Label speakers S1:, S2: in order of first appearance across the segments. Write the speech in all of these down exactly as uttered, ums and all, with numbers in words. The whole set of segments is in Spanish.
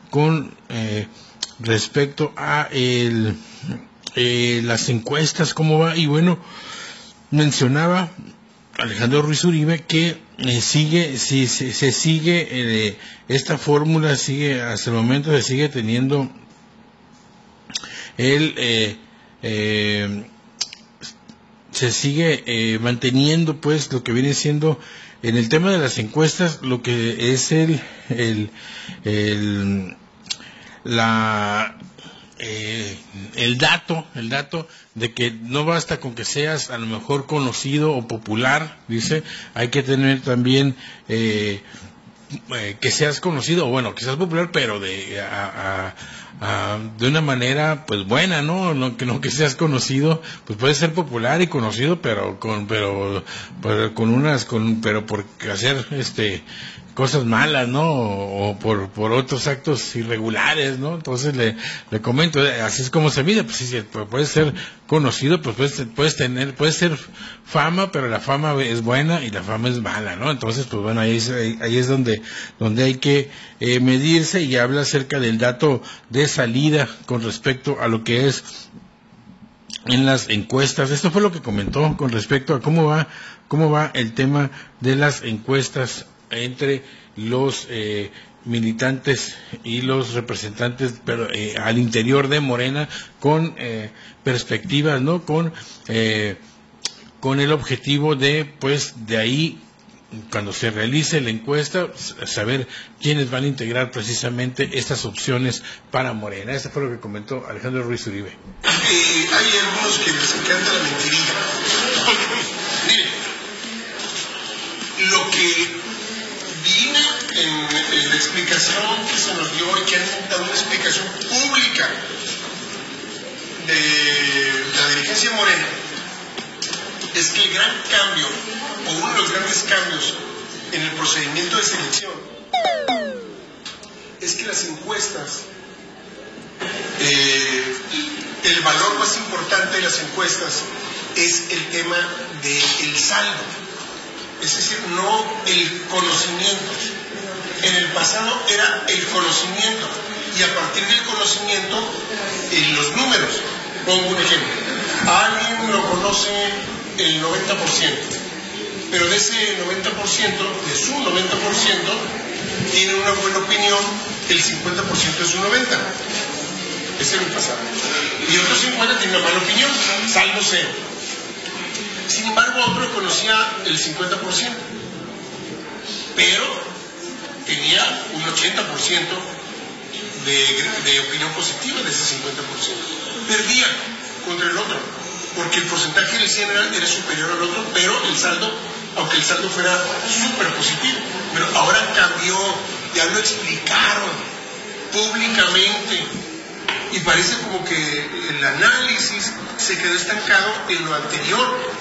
S1: con eh, respecto a el, eh, las encuestas, cómo va. Y bueno, mencionaba Alejandro Ruiz Uribe que eh, sigue, si se, se sigue eh, esta fórmula, sigue hasta el momento se sigue teniendo el eh, eh, se sigue eh, manteniendo pues lo que viene siendo en el tema de las encuestas, lo que es el el, el la eh, el dato el dato de que no basta con que seas a lo mejor conocido o popular, dice, hay que tener también eh, eh, que seas conocido, o bueno, que seas popular, pero de a, a, a, de una manera pues buena, ¿no? No que no que seas conocido, pues puedes ser popular y conocido, pero con pero, pero con unas con pero por hacer este cosas malas, ¿no? O, o por por otros actos irregulares, ¿no? Entonces le le comento, así es como se mide, pues sí, puedes ser conocido, pues puedes puedes tener puedes ser fama, pero la fama es buena y la fama es mala, ¿no? Entonces, pues bueno, ahí es, ahí, ahí es donde donde hay que eh, medirse, y habla acerca del dato de salida con respecto a lo que es en las encuestas. Esto fue lo que comentó con respecto a cómo va cómo va el tema de las encuestas entre los eh, militantes y los representantes, pero eh, al interior de Morena, con eh, perspectivas, ¿no? Con eh, con el objetivo de, pues, de ahí, cuando se realice la encuesta, saber quiénes van a integrar precisamente estas opciones para Morena. Esto fue lo que comentó Alejandro Ruiz Uribe.
S2: Eh, hay algunos que les encanta la mentirilla. Miren, lo que viene en, en la explicación que se nos dio y que han dado una explicación pública de la dirigencia Morena, es que el gran cambio, o uno de los grandes cambios en el procedimiento de selección, es que las encuestas, eh, el valor más importante de las encuestas es el tema del saldo, es decir, no el conocimiento. En el pasado era el conocimiento, y a partir del conocimiento, eh, los números. Pongo un ejemplo: alguien lo conoce el noventa por ciento, pero de ese noventa por ciento, de su noventa por ciento, tiene una buena opinión el cincuenta por ciento de su noventa. Ese era el pasado. Y otro cincuenta tiene una mala opinión, saldo cero. Sin embargo, otro conocía el cincuenta por ciento, pero tenía un ochenta por ciento de, de opinión positiva de ese cincuenta por ciento. Perdía contra el otro, porque el porcentaje que le hacían era, era superior al otro, pero el saldo, aunque el saldo fuera súper positivo, pero ahora cambió, ya lo explicaron públicamente, y parece como que el análisis se quedó estancado en lo anterior,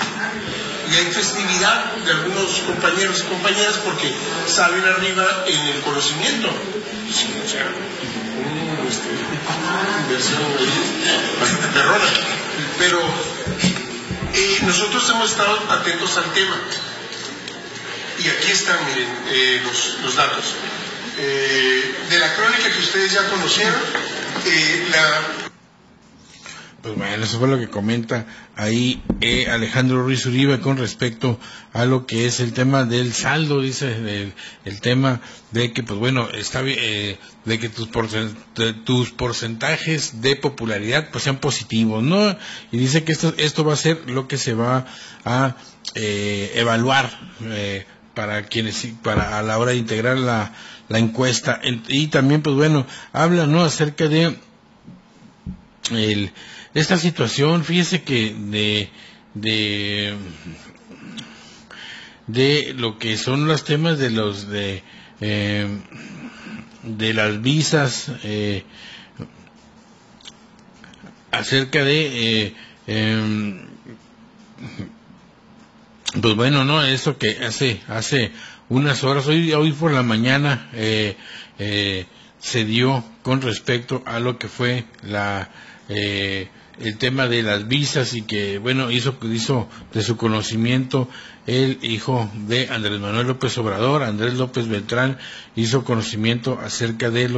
S2: y hay festividad de algunos compañeros y compañeras porque salen arriba en el conocimiento. Sí, o sea, una este, inversión bastante perrona. Pero eh, nosotros hemos estado atentos al tema, y aquí están, miren, eh, los, los datos eh, de la crónica que ustedes ya conocieron. eh, la
S1: Pues bueno, eso fue lo que comenta ahí eh, Alejandro Ruiz Uribe con respecto a lo que es el tema del saldo. Dice el, el tema de que, pues bueno, está eh, de que tus, porcent tus porcentajes de popularidad pues sean positivos, ¿no? Y dice que esto esto va a ser lo que se va a eh, evaluar eh, para quienes para a la hora de integrar la, la encuesta. Y también, pues bueno, habla, ¿no?, acerca de el esta situación. Fíjese que de de de lo que son los temas de los de eh, de las visas, eh, acerca de eh, eh, pues bueno, no, eso que hace hace unas horas, hoy hoy por la mañana eh, eh, se dio con respecto a lo que fue la eh, el tema de las visas, y que bueno, hizo hizo de su conocimiento el hijo de Andrés Manuel López Obrador, Andrés López Beltrán, hizo conocimiento acerca de lo